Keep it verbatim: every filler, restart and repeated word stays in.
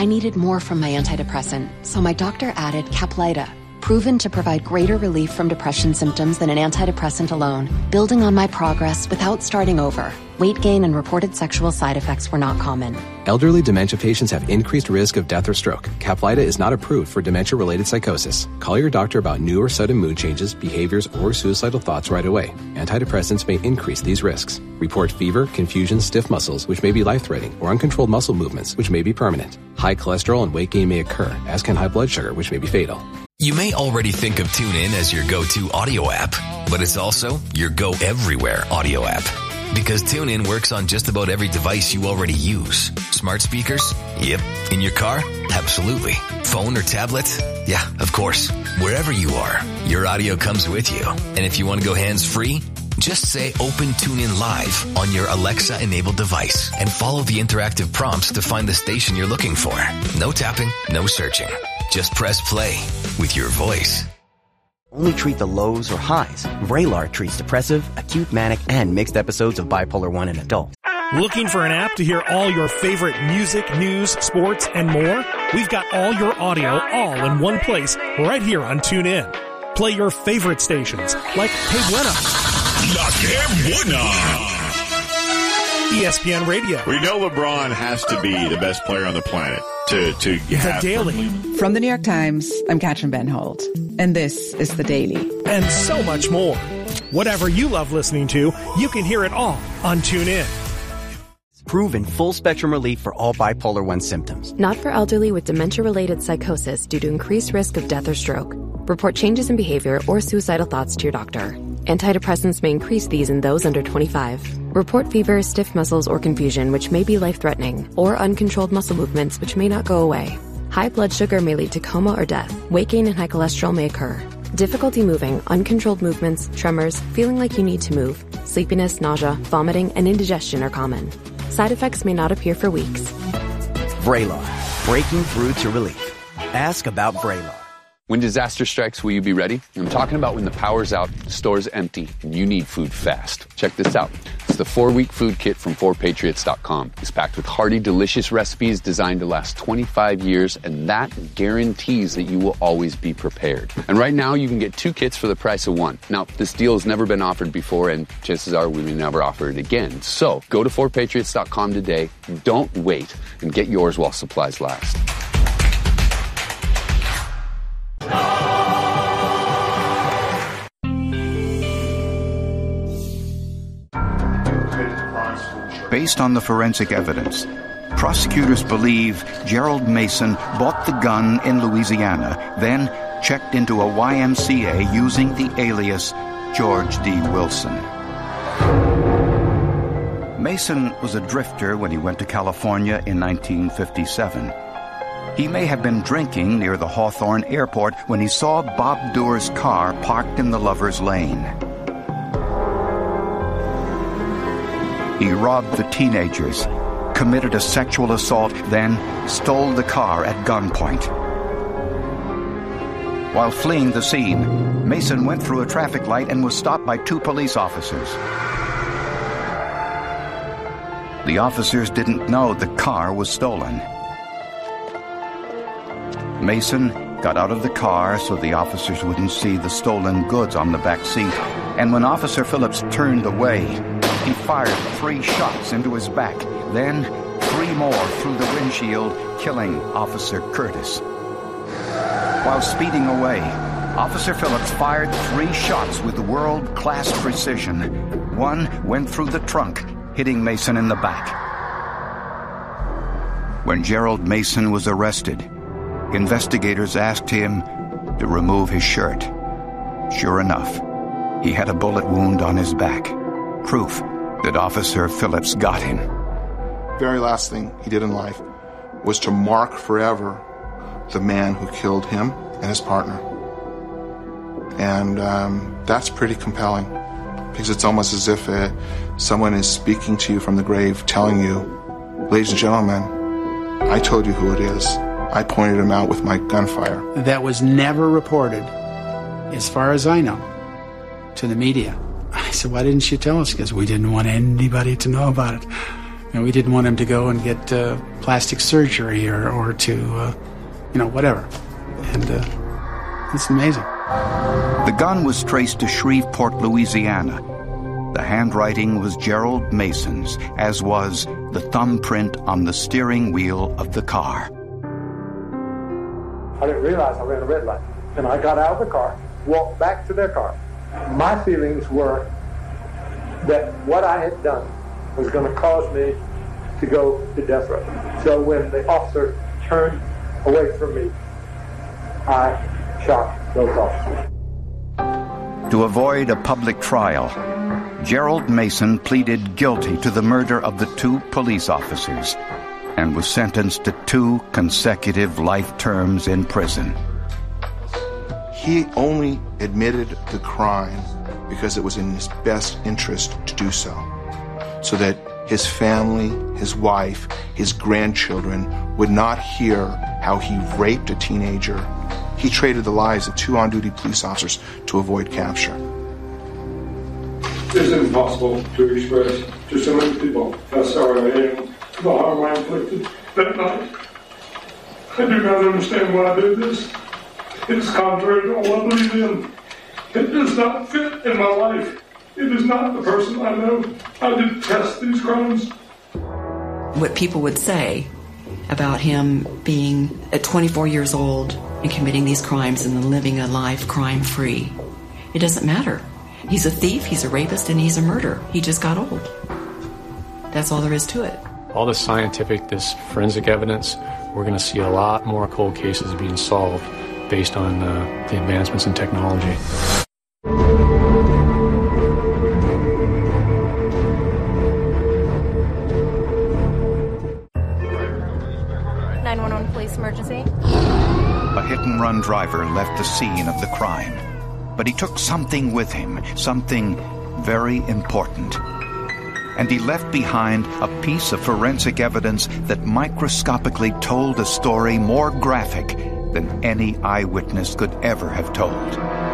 I needed more from my antidepressant, so my doctor added Caplyta, proven to provide greater relief from depression symptoms than an antidepressant alone, building on my progress without starting over. Weight gain and reported sexual side effects were not common. Elderly dementia patients have increased risk of death or stroke. Caplyta is not approved for dementia-related psychosis. Call your doctor about new or sudden mood changes, behaviors, or suicidal thoughts right away. Antidepressants may increase these risks. Report fever, confusion, stiff muscles, which may be life-threatening, or uncontrolled muscle movements, which may be permanent. High cholesterol and weight gain may occur, as can high blood sugar, which may be fatal. You may already think of TuneIn as your go-to audio app, but it's also your go-everywhere audio app. Because TuneIn works on just about every device you already use. Smart speakers? Yep. In your car? Absolutely. Phone or tablet? Yeah, of course. Wherever you are, your audio comes with you. And if you want to go hands-free, just say Open TuneIn Live on your Alexa-enabled device and follow the interactive prompts to find the station you're looking for. No tapping, no searching. Just press play with your voice. Only treat the lows or highs. Vraylar treats depressive, acute manic, and mixed episodes of bipolar one in adults. Looking for an app to hear all your favorite music, news, sports, and more? We've got all your audio all in one place right here on TuneIn. Play your favorite stations like Hey Buena, La Que Buena, E S P N Radio. We know LeBron has to be the best player on the planet to, to have. The Daily. From the New York Times, I'm Katrin Benhold, and this is The Daily. And so much more. Whatever you love listening to, you can hear it all on TuneIn. Proven full-spectrum relief for all bipolar one symptoms. Not for elderly with dementia-related psychosis due to increased risk of death or stroke. Report changes in behavior or suicidal thoughts to your doctor. Antidepressants may increase these in those under twenty-five. Report fever, stiff muscles, or confusion, which may be life-threatening, or uncontrolled muscle movements, which may not go away. High blood sugar may lead to coma or death. Weight gain and high cholesterol may occur. Difficulty moving, uncontrolled movements, tremors, feeling like you need to move, sleepiness, nausea, vomiting, and indigestion are common. Side effects may not appear for weeks. Vraylar, breaking through to relief. Ask about Vraylar. When disaster strikes, will you be ready? I'm talking about when the power's out, the store's empty, and you need food fast. Check this out. It's the four-week food kit from four patriots dot com. It's packed with hearty, delicious recipes designed to last twenty-five years, and that guarantees that you will always be prepared. And right now, you can get two kits for the price of one. Now, this deal has never been offered before, and chances are we may never offer it again. So, go to four patriots dot com today. Don't wait, and get yours while supplies last. Based on the forensic evidence, prosecutors believe Gerald Mason bought the gun in Louisiana, then checked into a Y M C A using the alias George D. Wilson. Mason was a drifter when he went to California in nineteen fifty-seven. He may have been drinking near the Hawthorne Airport when he saw Bob Doerr's car parked in the Lover's Lane. He robbed the teenagers, committed a sexual assault, then stole the car at gunpoint. While fleeing the scene, Mason went through a traffic light and was stopped by two police officers. The officers didn't know the car was stolen. Mason got out of the car so the officers wouldn't see the stolen goods on the back seat, and when Officer Phillips turned away, he fired three shots into his back, then three more through the windshield, killing Officer Curtis. While speeding away, Officer Phillips fired three shots with world-class precision. One went through the trunk, hitting Mason in the back. When Gerald Mason was arrested, investigators asked him to remove his shirt. Sure enough, he had a bullet wound on his back, proof that Officer Phillips got him. Very last thing he did in life was to mark forever the man who killed him and his partner. And um, that's pretty compelling, because it's almost as if uh, someone is speaking to you from the grave, telling you, ladies and gentlemen, I told you who it is. I pointed him out with my gunfire. That was never reported, as far as I know, to the media. I said, why didn't you tell us? Because we didn't want anybody to know about it. You know, we didn't want him to go and get uh, plastic surgery or, or to, uh, you know, whatever. And uh, it's amazing. The gun was traced to Shreveport, Louisiana. The handwriting was Gerald Mason's, as was the thumbprint on the steering wheel of the car. I didn't realize I ran a red light. And I got out of the car, walked back to their car. My feelings were that what I had done was going to cause me to go to death row. So when the officer turned away from me, I shot both officers. To avoid a public trial, Gerald Mason pleaded guilty to the murder of the two police officers and was sentenced to two consecutive life terms in prison. He only admitted the crime because it was in his best interest to do so, so that his family, his wife, his grandchildren would not hear how he raped a teenager. He traded the lives of two on-duty police officers to avoid capture. It's impossible to express to so many people how sorry I am for the harm I inflicted that night. I do not understand why I did this. It is contrary to all I believe in. It does not fit in my life. It is not the person I know. I detest these crimes. What people would say about him being at twenty-four years old and committing these crimes and then living a life crime-free, it doesn't matter. He's a thief, he's a rapist, and he's a murderer. He just got old. That's all there is to it. All this scientific, this forensic evidence, we're going to see a lot more cold cases being solved based on uh, the advancements in technology. nine one one police emergency. A hit-and-run driver left the scene of the crime, but he took something with him, something very important. And he left behind a piece of forensic evidence that microscopically told a story more graphic than any eyewitness could ever have told.